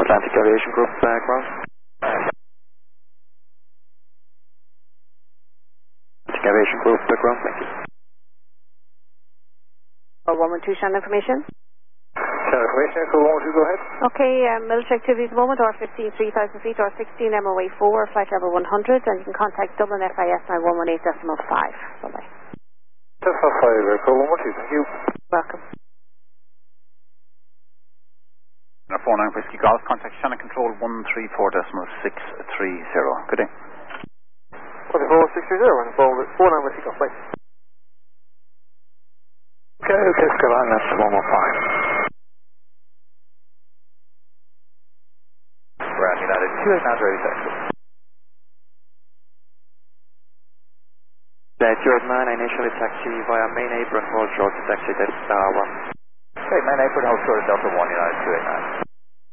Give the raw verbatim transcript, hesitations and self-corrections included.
Atlantic Aviation Group, uh, ground. Atlantic Aviation Group, uh, ground, thank you. Oh, one one two, Shannon information. Shannon information, echo one one two, go ahead. Okay, um, military activities at the moment, R fifteen, three thousand feet, R sixteen, M O A four, flight level one hundred, and you can contact Dublin F I S nine one one eight decimal five. Bye-bye. Decimal five, echo one one two, thank you. Welcome. four nine Whiskey Golf, contact Shannon Control one three four decimal six three zero. Good day. one four six three zero, four nine Whiskey Golf, bye. Okay, okay, Skyline, that's one one five. Ground United two eight nine, ready taxi. Uh, two eight nine, initially taxi via main apron, hold short to taxi Delta one. Okay, main apron, hold short at Delta one, United two eight nine.